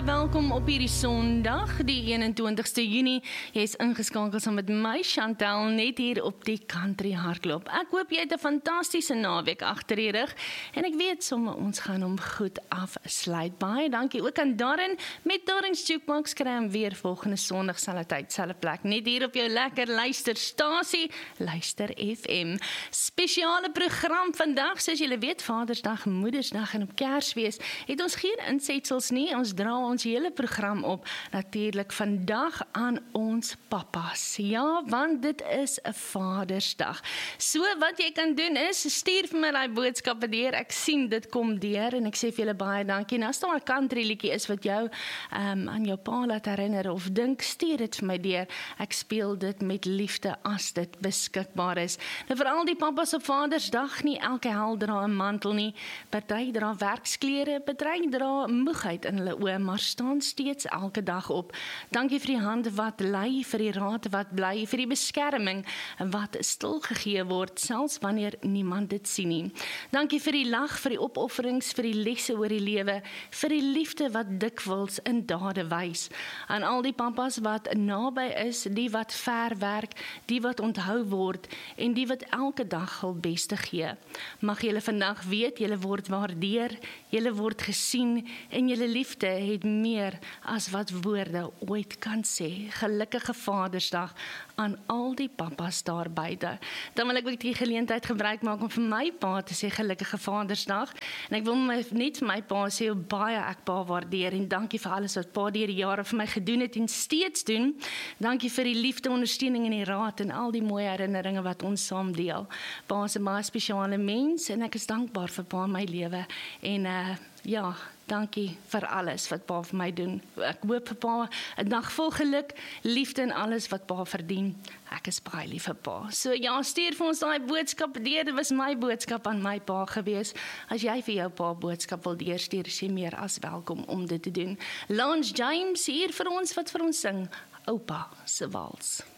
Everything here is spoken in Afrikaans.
baie welkom op hierdie Sondag, die 21ste Junie. Jy is ingeskakel saam met my, Chantal, net hier op die Country Hardloop. Ek hoop jy het 'n fantastiese naweek agter die rug en ek weet sommer ons gaan hom goed afsluit. Baie dankie ook aan Darren met Darren's Jukebox. Kry hom weer volgende Sondag selfde tyd, selfde plek, net hier op jou lekker luisterstasie, Luister FM. Spesiale program vandag, soos julle weet, Vadersdag, Moedersdag en op Kersfees het ons geen insetsels nie. Ons dra ons hele program op natuurlik vandag aan ons pappas. Ja, want dit is 'n Vadersdag. So wat jy kan doen is, stuur vir my daai boodskappe deur. Ek sien dit kom deur en ek sê vir julle baie dankie. En as daar 'n country liedjie is wat jou aan jou pa laat herinner of dink, stuur dit vir my deur. Ek speel dit met liefde as dit beskikbaar is. Nou vir al die pappas op Vadersdag, nie elke held dra 'n mantel nie. Party dra werksklere, party dra moegheid in hulle oë, maar staan steeds elke dag op. Dankie vir die hand wat lei, vir die raad wat bly, vir die beskerming wat stil gegee word, selfs wanneer niemand dit sien nie. Dankie vir die lag, vir die opofferings, vir die lesse oor die lewe, vir die liefde wat dikwels in dade wys. Aan al die pappas wat naby is, die wat ver werk, die wat onthou word en die wat elke dag hul beste gee. Mag julle vandag weet, julle word waardeer, julle word gesien en julle liefde het meer as wat woorde ooit kan sê. Gelukkige Vadersdag aan al die pappas daar buite. Dan wil ek ook die geleentheid gebruik maak om vir my pa te sê gelukkige Vadersdag. En ek wil net vir my pa sê hoe baie ek pa waardeer en dankie vir alles wat pa deur die jare vir my gedoen het en steeds doen. Dankie vir die liefde, ondersteuning en die raad en al die mooi herinneringe wat ons saam deel. Pa is 'n baie spesiale mens en ek is dankbaar vir pa in my lewe. En ja, dankie vir alles wat pa vir my doen. Ek hoop vir pa 'n dag vol geluk, liefde en alles wat pa verdien. Ek is baie lief vir pa. So ja, stuur vir ons daai boodskap deur. Dit was my boodskap aan my pa gewees. As jy vir jou pa boodskap wil deurstuur, is jy meer as welkom om dit te doen. Lance James hier vir ons wat vir ons sing, Oupa se wals.